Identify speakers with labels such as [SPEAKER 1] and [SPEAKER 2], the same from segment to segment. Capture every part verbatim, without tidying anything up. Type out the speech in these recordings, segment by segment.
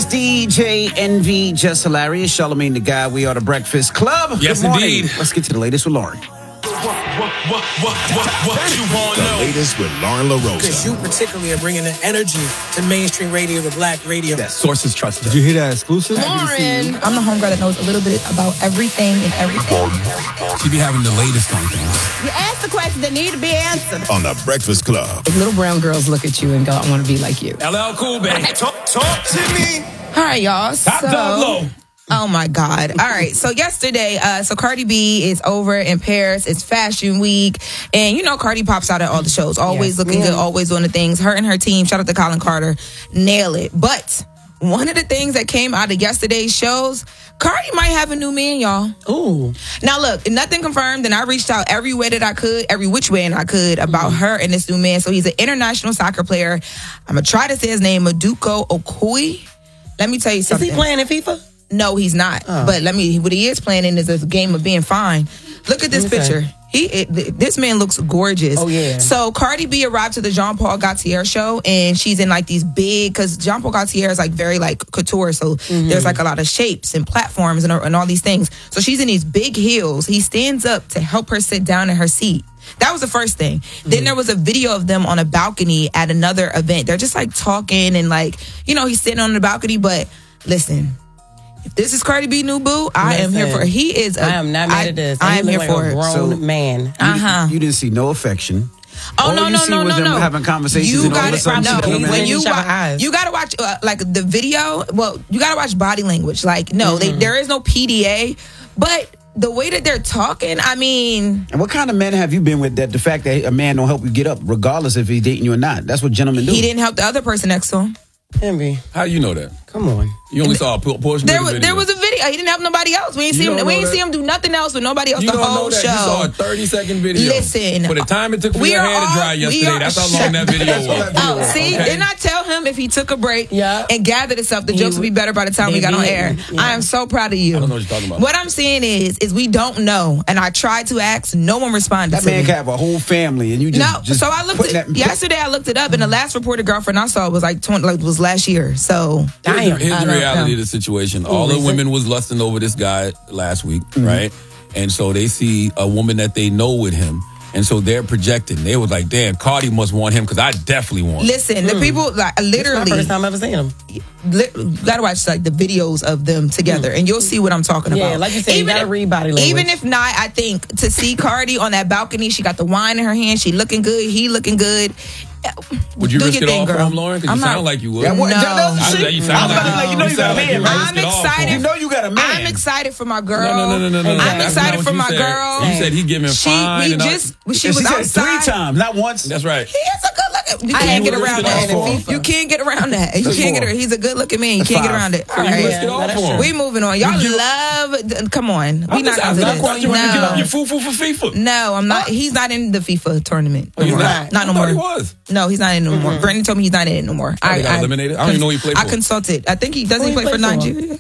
[SPEAKER 1] D J Envy, Just Hilarious, Charlamagne the Guy. We are the Breakfast Club.
[SPEAKER 2] Yes,
[SPEAKER 1] Good morning.
[SPEAKER 2] indeed.
[SPEAKER 1] Let's get to the latest with Lauren.
[SPEAKER 3] What, what, what, what, what, what you want to
[SPEAKER 4] The
[SPEAKER 3] know?
[SPEAKER 4] latest with Lauren LaRosa.
[SPEAKER 5] Because you particularly are bringing the energy to mainstream radio, the black radio.
[SPEAKER 2] That sources trusted.
[SPEAKER 6] Did you hear that exclusive?
[SPEAKER 7] Lauren. I'm the homegirl that knows a little bit about everything and everything.
[SPEAKER 2] She be having the latest on things.
[SPEAKER 8] You ask the questions that need to be answered.
[SPEAKER 4] On the Breakfast Club.
[SPEAKER 7] If little brown girls look at you and go, I want to be like you.
[SPEAKER 2] L L Cool, baby.
[SPEAKER 3] Talk, talk to me.
[SPEAKER 7] All right, y'all.
[SPEAKER 2] Top
[SPEAKER 7] so,
[SPEAKER 2] dog low.
[SPEAKER 7] Oh my God. All right. So yesterday, uh, so Cardi B is over in Paris. It's Fashion Week. And you know, Cardi pops out at all the shows. Always
[SPEAKER 8] Yes,
[SPEAKER 7] looking
[SPEAKER 8] yeah.
[SPEAKER 7] good, always doing the things. Her and her team, shout out to Colin Carter, nail it. But one of the things that came out of yesterday's shows, Cardi might have a new man, y'all.
[SPEAKER 8] Ooh.
[SPEAKER 7] Now look, nothing confirmed, and I reached out every way that I could, every which way and I could about her and this new man. So he's an international soccer player. I'm gonna try to say his name, Maduka Okoye. Let me tell you
[SPEAKER 8] Is
[SPEAKER 7] something.
[SPEAKER 8] he playing in FIFA?
[SPEAKER 7] No, he's not.
[SPEAKER 8] Oh.
[SPEAKER 7] But let me. What he is playing in is a game of being fine. Look at this
[SPEAKER 8] Let me
[SPEAKER 7] picture. He, it, this man looks gorgeous.
[SPEAKER 8] Oh, yeah.
[SPEAKER 7] So Cardi B arrived to the Jean Paul Gaultier show, and she's in like these big, because Jean Paul Gaultier is like very like couture, so there's like a lot of shapes and platforms and, and all these things. So she's in these big heels. He stands up to help her sit down in her seat. That was the first thing. Mm-hmm. Then there was a video of them on a balcony at another event. They're just like talking and like, you know, he's sitting on the balcony. But listen, if this is Cardi B new boo, I am here for it. He is a,
[SPEAKER 8] I am not mad
[SPEAKER 7] I,
[SPEAKER 8] at this.
[SPEAKER 7] I
[SPEAKER 8] He
[SPEAKER 7] am
[SPEAKER 8] look
[SPEAKER 7] here
[SPEAKER 8] like
[SPEAKER 7] for
[SPEAKER 8] a
[SPEAKER 7] it.
[SPEAKER 8] grown
[SPEAKER 1] So-
[SPEAKER 8] man.
[SPEAKER 7] Uh-huh.
[SPEAKER 1] You, you didn't see no affection.
[SPEAKER 7] Oh
[SPEAKER 1] All
[SPEAKER 7] no
[SPEAKER 1] you
[SPEAKER 7] no
[SPEAKER 1] see
[SPEAKER 7] no
[SPEAKER 1] was
[SPEAKER 7] no
[SPEAKER 1] them
[SPEAKER 7] no!
[SPEAKER 1] having conversations
[SPEAKER 7] You
[SPEAKER 1] and all
[SPEAKER 7] got
[SPEAKER 1] of a
[SPEAKER 7] it.
[SPEAKER 1] sudden
[SPEAKER 7] No,
[SPEAKER 1] she come in
[SPEAKER 7] when
[SPEAKER 1] and
[SPEAKER 7] you
[SPEAKER 8] each other's
[SPEAKER 7] watch,
[SPEAKER 8] eyes.
[SPEAKER 7] you got to watch uh, like the video. Well, you got to watch body language. Like no, they, there is no P D A, but the way that they're talking, I mean,
[SPEAKER 1] And what kind of men have you been with that the fact that a man don't help you get up, regardless if he's dating you or not? That's what gentlemen do.
[SPEAKER 7] he didn't help the other person next to him.
[SPEAKER 8] Envy,
[SPEAKER 2] How do you know that?
[SPEAKER 8] come on.
[SPEAKER 2] You only saw a por- portion
[SPEAKER 7] There
[SPEAKER 2] of
[SPEAKER 7] was
[SPEAKER 2] the video.
[SPEAKER 7] there was a video. He didn't help nobody else. We ain't see
[SPEAKER 2] You
[SPEAKER 7] him.
[SPEAKER 2] don't
[SPEAKER 7] We
[SPEAKER 2] know
[SPEAKER 7] ain't
[SPEAKER 2] that?
[SPEAKER 7] see him do nothing else with nobody else
[SPEAKER 2] You
[SPEAKER 7] the
[SPEAKER 2] don't
[SPEAKER 7] whole
[SPEAKER 2] know that.
[SPEAKER 7] show.
[SPEAKER 2] You saw a thirty second video.
[SPEAKER 7] Listen,
[SPEAKER 2] For the time it took for
[SPEAKER 7] we
[SPEAKER 2] your
[SPEAKER 7] are
[SPEAKER 2] hair to
[SPEAKER 7] all-
[SPEAKER 2] dry
[SPEAKER 7] we
[SPEAKER 2] yesterday,
[SPEAKER 7] are-
[SPEAKER 2] that's how long that video was.
[SPEAKER 7] Oh, see,
[SPEAKER 2] Okay.
[SPEAKER 7] didn't I tell him if he took a break
[SPEAKER 8] Yeah.
[SPEAKER 7] and gathered himself, the
[SPEAKER 8] He
[SPEAKER 7] jokes would be better by the time we
[SPEAKER 8] they
[SPEAKER 7] got on
[SPEAKER 8] be
[SPEAKER 7] air.
[SPEAKER 8] hitting, yeah.
[SPEAKER 7] I am so proud of you.
[SPEAKER 2] I don't know what you're talking about.
[SPEAKER 7] What I'm saying is, is we don't know, and I tried to ask, no one responded
[SPEAKER 1] That
[SPEAKER 7] to
[SPEAKER 1] man
[SPEAKER 7] me.
[SPEAKER 1] can have a whole family, and you just
[SPEAKER 7] No,
[SPEAKER 1] just
[SPEAKER 7] so I looked
[SPEAKER 1] putting
[SPEAKER 7] at
[SPEAKER 1] that-
[SPEAKER 7] yesterday. I looked it up, and the last reported girlfriend I saw was like twenty, like was last year. So
[SPEAKER 2] Here's the, here's
[SPEAKER 7] I
[SPEAKER 2] the
[SPEAKER 7] don't
[SPEAKER 2] reality
[SPEAKER 7] know.
[SPEAKER 2] of the situation. All the women was lusting over this guy last week, right? And so they see a woman that they know with him. And so they're projecting. They was like, damn, Cardi must want him because I definitely want him.
[SPEAKER 7] Listen, the people like
[SPEAKER 8] It's my
[SPEAKER 7] literally.
[SPEAKER 8] first time ever seeing him.
[SPEAKER 7] Li- you gotta watch like the videos of them together, and you'll see what I'm talking
[SPEAKER 8] Yeah,
[SPEAKER 7] about.
[SPEAKER 8] like you said, you gotta
[SPEAKER 7] if,
[SPEAKER 8] read body language.
[SPEAKER 7] Even if not, I think to see Cardi on that balcony, she got the wine in her hand, she looking good, he looking good.
[SPEAKER 2] Would you
[SPEAKER 7] Do
[SPEAKER 2] risk
[SPEAKER 7] your
[SPEAKER 2] it
[SPEAKER 7] thing,
[SPEAKER 2] all for
[SPEAKER 7] girl.
[SPEAKER 2] him, Lauren? Because
[SPEAKER 7] I'm
[SPEAKER 2] you
[SPEAKER 7] not-
[SPEAKER 2] sound like you would.
[SPEAKER 1] Yeah, what-
[SPEAKER 7] No.
[SPEAKER 1] that- that's-
[SPEAKER 2] I-
[SPEAKER 1] see,
[SPEAKER 2] you sound
[SPEAKER 1] I'm
[SPEAKER 2] like
[SPEAKER 1] about to
[SPEAKER 2] you-
[SPEAKER 1] like, you know
[SPEAKER 2] you
[SPEAKER 1] you got a
[SPEAKER 2] sound like
[SPEAKER 1] man,
[SPEAKER 2] you
[SPEAKER 1] right?
[SPEAKER 2] risk
[SPEAKER 7] I'm
[SPEAKER 2] it all for
[SPEAKER 7] excited.
[SPEAKER 2] him.
[SPEAKER 1] You know you got a man.
[SPEAKER 7] I'm excited for my girl.
[SPEAKER 2] No, no, no, no, no, no.
[SPEAKER 7] I'm
[SPEAKER 2] That's not
[SPEAKER 7] excited
[SPEAKER 2] what
[SPEAKER 7] for
[SPEAKER 2] you
[SPEAKER 7] my
[SPEAKER 2] said.
[SPEAKER 7] girl.
[SPEAKER 2] You said he giving
[SPEAKER 7] She,
[SPEAKER 2] fine.
[SPEAKER 7] we
[SPEAKER 2] and all-
[SPEAKER 7] just, she
[SPEAKER 1] She
[SPEAKER 7] was
[SPEAKER 1] said
[SPEAKER 7] outside.
[SPEAKER 1] three times, not once.
[SPEAKER 2] That's right.
[SPEAKER 7] He is a good looking. You
[SPEAKER 8] I
[SPEAKER 7] can't
[SPEAKER 8] ain't
[SPEAKER 7] get
[SPEAKER 2] would
[SPEAKER 7] around
[SPEAKER 2] risk it
[SPEAKER 7] that.
[SPEAKER 2] all for him.
[SPEAKER 7] You can't get around that. You
[SPEAKER 1] That's
[SPEAKER 7] can't get
[SPEAKER 1] four.
[SPEAKER 7] around. He's a good looking man. You
[SPEAKER 1] That's
[SPEAKER 7] can't get
[SPEAKER 1] five.
[SPEAKER 7] around it.
[SPEAKER 2] So
[SPEAKER 7] All
[SPEAKER 2] you
[SPEAKER 7] right.
[SPEAKER 2] risk it all
[SPEAKER 8] that's
[SPEAKER 2] for him.
[SPEAKER 7] We moving on. Y'all
[SPEAKER 8] You-
[SPEAKER 7] love. Come on. We
[SPEAKER 2] I'm
[SPEAKER 7] not
[SPEAKER 2] just
[SPEAKER 7] gonna do
[SPEAKER 2] asking a
[SPEAKER 7] this.
[SPEAKER 2] question when you give up your
[SPEAKER 7] No.
[SPEAKER 2] foo-foo for FIFA.
[SPEAKER 7] No, I'm not. He's not in the FIFA tournament.
[SPEAKER 2] Oh, he's
[SPEAKER 7] no more.
[SPEAKER 2] not?
[SPEAKER 7] Not no
[SPEAKER 2] I thought
[SPEAKER 7] more.
[SPEAKER 2] he was.
[SPEAKER 7] No, he's not in no more. Brandon told me he's not in it no more.
[SPEAKER 2] Oh, he got eliminated? I don't even know who he played
[SPEAKER 7] I
[SPEAKER 2] for.
[SPEAKER 7] consulted. I think he doesn't
[SPEAKER 8] Who
[SPEAKER 7] he
[SPEAKER 8] he
[SPEAKER 7] play for
[SPEAKER 8] play for?
[SPEAKER 7] Nigeria.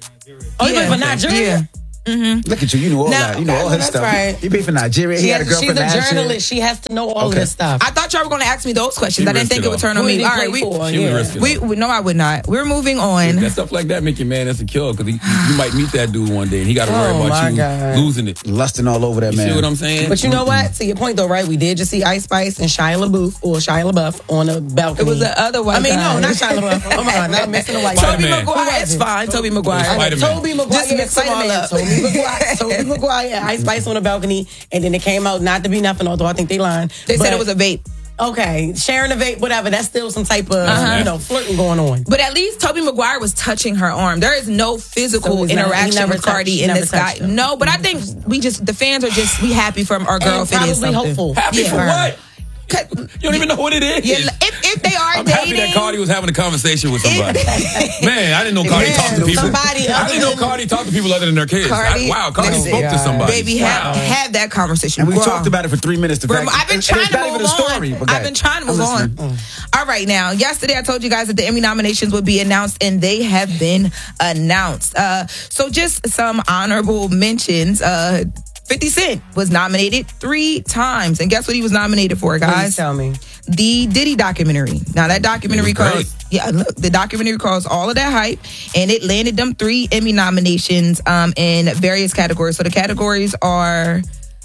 [SPEAKER 8] Oh, you
[SPEAKER 7] Yeah.
[SPEAKER 8] play for Nigeria?
[SPEAKER 7] Yeah.
[SPEAKER 1] Look at you. You know all
[SPEAKER 7] Now-
[SPEAKER 1] that. You know all his
[SPEAKER 8] that's
[SPEAKER 1] stuff.
[SPEAKER 8] right.
[SPEAKER 1] He paid for Nigeria. He
[SPEAKER 8] She
[SPEAKER 1] had a
[SPEAKER 8] has,
[SPEAKER 1] girl
[SPEAKER 8] she's
[SPEAKER 1] for
[SPEAKER 8] a
[SPEAKER 1] last year.
[SPEAKER 8] journalist. She has to know all
[SPEAKER 1] Okay.
[SPEAKER 8] this stuff.
[SPEAKER 7] I thought y'all were going to ask me those questions.
[SPEAKER 2] She
[SPEAKER 7] I didn't
[SPEAKER 2] risked
[SPEAKER 7] think
[SPEAKER 2] it
[SPEAKER 7] it would
[SPEAKER 2] all.
[SPEAKER 7] turn
[SPEAKER 8] Who
[SPEAKER 7] on
[SPEAKER 8] did
[SPEAKER 7] me.
[SPEAKER 8] he
[SPEAKER 7] All right,
[SPEAKER 8] play
[SPEAKER 7] we,
[SPEAKER 8] for?
[SPEAKER 2] She would
[SPEAKER 8] Yeah.
[SPEAKER 2] risk it
[SPEAKER 7] we,
[SPEAKER 2] all.
[SPEAKER 7] we no, I would not. We're moving on.
[SPEAKER 2] That stuff like that make your man insecure because you might meet that dude one day and he got to worry
[SPEAKER 8] Oh,
[SPEAKER 2] about
[SPEAKER 8] my
[SPEAKER 2] you
[SPEAKER 8] God.
[SPEAKER 2] losing it.
[SPEAKER 1] Lusting all over that
[SPEAKER 2] You
[SPEAKER 1] man.
[SPEAKER 2] see what I'm saying?
[SPEAKER 8] But you know what? To your point though, right? We did just see Ice Spice and Shia LaBeouf or Shia LaBeouf on a balcony.
[SPEAKER 7] It was the other white
[SPEAKER 8] I mean,
[SPEAKER 7] guy.
[SPEAKER 8] no, not Shia LaBeouf. Oh my God, not missing a white
[SPEAKER 2] Spider-Man.
[SPEAKER 8] guy.
[SPEAKER 7] Toby
[SPEAKER 2] Man.
[SPEAKER 7] Maguire. It's fine. Toby Maguire.
[SPEAKER 2] Spider-Man.
[SPEAKER 8] Toby Maguire.
[SPEAKER 7] Just mix them all up.
[SPEAKER 8] Toby Maguire. Toby Maguire and Ice Spice on the balcony, and then it came out not to be nothing. Although I think they lied.
[SPEAKER 7] They
[SPEAKER 8] But-
[SPEAKER 7] said it was a vape.
[SPEAKER 8] Okay, sharing a vape, whatever. That's still some type of
[SPEAKER 7] Uh-huh.
[SPEAKER 8] you know flirting going on.
[SPEAKER 7] But at least Toby Maguire was touching her arm. There is no physical
[SPEAKER 8] So he's not- he
[SPEAKER 7] interaction
[SPEAKER 8] never
[SPEAKER 7] with Cardi
[SPEAKER 8] touched-
[SPEAKER 7] in
[SPEAKER 8] never
[SPEAKER 7] this guy.
[SPEAKER 8] touched him.
[SPEAKER 7] No, but I think we just the fans are just we happy for our girl
[SPEAKER 8] And
[SPEAKER 7] if it is
[SPEAKER 8] probably
[SPEAKER 7] something.
[SPEAKER 8] hopeful.
[SPEAKER 2] Happy
[SPEAKER 7] Yeah.
[SPEAKER 2] for what? You don't even know what it is.
[SPEAKER 7] Yeah, if, if they are
[SPEAKER 2] I'm
[SPEAKER 7] dating,
[SPEAKER 2] happy that Cardi was having a conversation with somebody. Man, I didn't know Cardi
[SPEAKER 8] Yeah,
[SPEAKER 2] talked to people.
[SPEAKER 8] somebody
[SPEAKER 2] I
[SPEAKER 8] other
[SPEAKER 2] didn't know
[SPEAKER 8] than-
[SPEAKER 2] Cardi talked to people other than their kids.
[SPEAKER 7] Cardi,
[SPEAKER 2] I, wow, Cardi
[SPEAKER 7] listen,
[SPEAKER 2] spoke to somebody.
[SPEAKER 7] baby, have, have that conversation.
[SPEAKER 1] And we
[SPEAKER 7] Girl.
[SPEAKER 1] talked about it for three minutes. The
[SPEAKER 7] Rem-
[SPEAKER 1] fact-
[SPEAKER 7] I've been
[SPEAKER 1] and
[SPEAKER 7] trying
[SPEAKER 1] it's
[SPEAKER 7] to
[SPEAKER 1] not
[SPEAKER 7] move
[SPEAKER 1] even a story.
[SPEAKER 7] on.
[SPEAKER 1] but go
[SPEAKER 7] I've been
[SPEAKER 1] ahead.
[SPEAKER 7] trying to
[SPEAKER 1] I'm
[SPEAKER 7] move on.
[SPEAKER 1] listening.
[SPEAKER 7] All right, now, yesterday I told you guys that the Emmy nominations would be announced, and they have been announced. Uh, so just some honorable mentions. Uh, fifty Cent was nominated three times. And guess what he was nominated for,
[SPEAKER 8] Please
[SPEAKER 7] guys?
[SPEAKER 8] tell me.
[SPEAKER 7] the Diddy documentary. Now that documentary
[SPEAKER 2] It was great.
[SPEAKER 7] caused, yeah, look, the documentary caused all of that hype, and it landed them three Emmy nominations um, in various categories. So the categories are.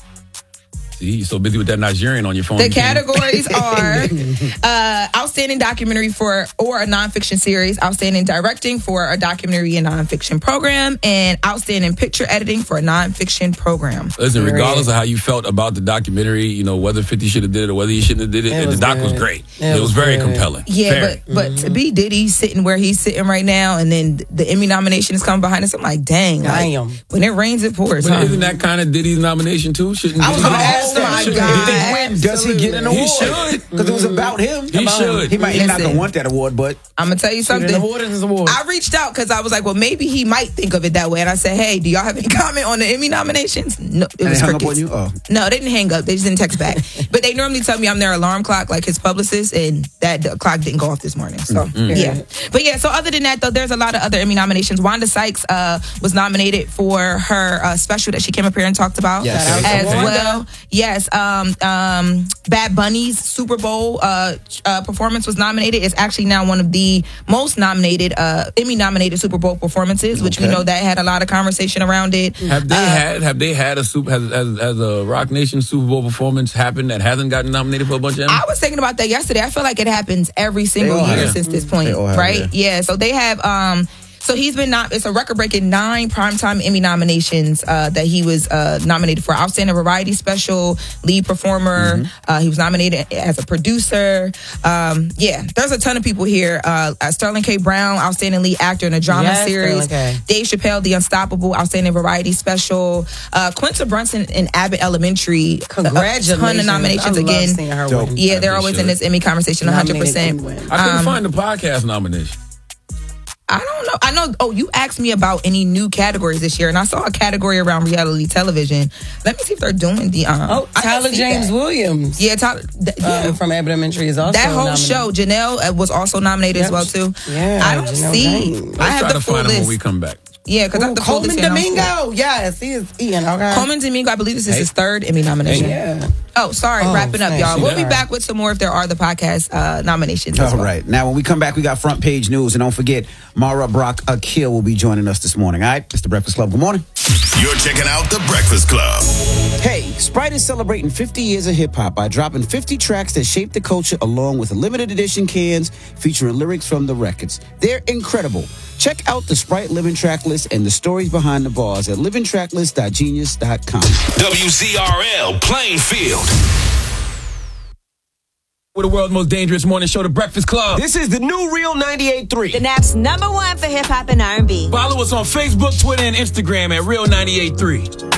[SPEAKER 2] See, you're so busy with that Nigerian on your phone.
[SPEAKER 7] The
[SPEAKER 2] you can't-
[SPEAKER 7] categories are uh, outstanding documentary for or a nonfiction series, outstanding directing for a documentary and nonfiction program, and outstanding picture editing for a nonfiction program.
[SPEAKER 2] Listen, regardless of how you felt about the documentary, you know, whether fifty should have did it or whether he shouldn't have did it,
[SPEAKER 8] It
[SPEAKER 2] the
[SPEAKER 8] was
[SPEAKER 2] doc
[SPEAKER 8] good.
[SPEAKER 2] was great.
[SPEAKER 8] It
[SPEAKER 2] It, was,
[SPEAKER 8] was
[SPEAKER 2] very
[SPEAKER 8] good.
[SPEAKER 2] compelling.
[SPEAKER 7] Yeah,
[SPEAKER 2] Very.
[SPEAKER 7] but but to be Diddy sitting where he's sitting right now, and then the Emmy nomination is coming behind us, I'm like, dang, like,
[SPEAKER 8] Damn.
[SPEAKER 7] when it rains, it pours.
[SPEAKER 2] But
[SPEAKER 7] Huh?
[SPEAKER 2] isn't that kind of Diddy's nomination too? Shouldn't
[SPEAKER 1] I was
[SPEAKER 2] Diddy-
[SPEAKER 1] going to ask
[SPEAKER 7] Oh,
[SPEAKER 1] that.
[SPEAKER 7] my
[SPEAKER 1] Should
[SPEAKER 7] God.
[SPEAKER 1] Diddy win? Does he get an
[SPEAKER 2] He
[SPEAKER 1] award?
[SPEAKER 2] should.
[SPEAKER 1] Because it was about him.
[SPEAKER 2] He should.
[SPEAKER 1] He might he's not
[SPEAKER 7] Listen.
[SPEAKER 1] going to want that award, but
[SPEAKER 7] I'm gonna tell you something.
[SPEAKER 8] An award is an award.
[SPEAKER 7] I reached out because I was like, well, maybe he might think of it that way. And I said, hey, do y'all have any comment on the Emmy nominations? No, it
[SPEAKER 1] and
[SPEAKER 7] was
[SPEAKER 1] they hung up
[SPEAKER 7] crickets.
[SPEAKER 1] on you? Oh.
[SPEAKER 7] No, they didn't hang up. They just didn't text back. But they normally tell me I'm their alarm clock, like his publicist, and that the clock didn't go off this morning. So
[SPEAKER 1] Mm-hmm.
[SPEAKER 7] yeah, but yeah. So other than that, though, there's a lot of other Emmy nominations. Wanda Sykes uh, was nominated for her uh, special that she came up here and talked about
[SPEAKER 1] Yes.
[SPEAKER 8] Shout out to
[SPEAKER 7] as
[SPEAKER 8] Wanda.
[SPEAKER 7] well. Yes, um, um, Bad Bunny's Super Bowl uh, uh, performance was nominated. It's actually now one of the most nominated uh, Emmy nominated Super Bowl performances, which we
[SPEAKER 1] Okay.
[SPEAKER 7] know that had a lot of conversation around it.
[SPEAKER 2] Have they
[SPEAKER 7] Uh,
[SPEAKER 2] had have they had a super has, has, has a Rock Nation Super Bowl performance happen that hasn't gotten nominated for a bunch of Emmys?
[SPEAKER 7] I was thinking about that yesterday. I feel like it happens every single
[SPEAKER 1] all
[SPEAKER 7] year
[SPEAKER 1] have.
[SPEAKER 7] since this point,
[SPEAKER 1] They all have,
[SPEAKER 7] right?
[SPEAKER 1] yeah.
[SPEAKER 7] Yeah. So they have. Um, so he's been not. It's a record-breaking nine primetime Emmy nominations uh, that he was uh, nominated for: outstanding variety special, lead performer.
[SPEAKER 1] Mm-hmm.
[SPEAKER 7] Uh, he was nominated as a producer. Um, yeah, there's a ton of people here. Uh, uh, Sterling K. Brown, outstanding lead actor in a drama
[SPEAKER 8] Yes,
[SPEAKER 7] series.
[SPEAKER 8] Sterling K.
[SPEAKER 7] Dave Chappelle, The Unstoppable, outstanding variety special. Uh, Quinta Brunson in Abbott Elementary.
[SPEAKER 8] Congratulations.
[SPEAKER 7] A ton of nominations
[SPEAKER 8] I love
[SPEAKER 7] again.
[SPEAKER 8] seeing her
[SPEAKER 1] Dope.
[SPEAKER 8] win.
[SPEAKER 7] Yeah,
[SPEAKER 2] Yeah,
[SPEAKER 7] they're
[SPEAKER 2] they
[SPEAKER 7] always in
[SPEAKER 2] should.
[SPEAKER 7] this Emmy conversation, one hundred percent.
[SPEAKER 8] Nominated and win.
[SPEAKER 2] I couldn't
[SPEAKER 7] um,
[SPEAKER 2] find the podcast nomination.
[SPEAKER 7] I don't know. I know. Oh, you asked me about any new categories this year, and I saw a category around reality television. Let me see if they're doing the. Um,
[SPEAKER 8] Oh,
[SPEAKER 7] I didn't
[SPEAKER 8] Tyler
[SPEAKER 7] see
[SPEAKER 8] James
[SPEAKER 7] that.
[SPEAKER 8] Williams.
[SPEAKER 7] Yeah, Tyler. Th- yeah.
[SPEAKER 8] Um, from Abbott Elementary is also
[SPEAKER 7] that whole
[SPEAKER 8] nominated.
[SPEAKER 7] show, Janelle uh, was also nominated as
[SPEAKER 8] Yep.
[SPEAKER 7] well too.
[SPEAKER 8] Yeah,
[SPEAKER 7] I don't
[SPEAKER 8] Janelle
[SPEAKER 7] see.
[SPEAKER 8] James.
[SPEAKER 7] I
[SPEAKER 2] Let's
[SPEAKER 7] have
[SPEAKER 2] try
[SPEAKER 7] the
[SPEAKER 2] to
[SPEAKER 7] full
[SPEAKER 2] find him when
[SPEAKER 7] list.
[SPEAKER 2] we come back.
[SPEAKER 7] Yeah, because I have
[SPEAKER 8] Ooh,
[SPEAKER 7] the full
[SPEAKER 8] Coleman
[SPEAKER 7] list. here, and I'm-
[SPEAKER 8] Domingo. Yes, he is Ian. Okay.
[SPEAKER 7] Coleman Domingo. I believe this is
[SPEAKER 2] Hey.
[SPEAKER 7] his third Emmy nomination.
[SPEAKER 8] Yeah.
[SPEAKER 7] Oh, sorry.
[SPEAKER 8] Oh,
[SPEAKER 7] wrapping up,
[SPEAKER 8] snap.
[SPEAKER 7] y'all.
[SPEAKER 8] See
[SPEAKER 7] We'll be
[SPEAKER 8] that?
[SPEAKER 7] back with some more if there are the podcast uh, nominations. as
[SPEAKER 1] All
[SPEAKER 7] well.
[SPEAKER 1] right. Now, when we come back, we got front page news. And don't forget, Mara Brock Akil will be joining us this morning. All right? It's the Breakfast Club. Good morning.
[SPEAKER 4] You're checking out The Breakfast Club.
[SPEAKER 1] Hey, Sprite is celebrating fifty years of hip hop by dropping fifty tracks that shaped the culture along with limited edition cans featuring lyrics from the records. They're incredible. Check out the Sprite Living Track List and the stories behind the bars at living track list dot genius dot com.
[SPEAKER 3] W Z R L Plainfield.
[SPEAKER 2] We're the world's most dangerous morning show, The Breakfast Club.
[SPEAKER 6] This is the new Real ninety-eight point three.
[SPEAKER 9] The Nap's number one for hip hop and R and B.
[SPEAKER 2] Follow us on Facebook, Twitter, and Instagram at Real ninety-eight point three.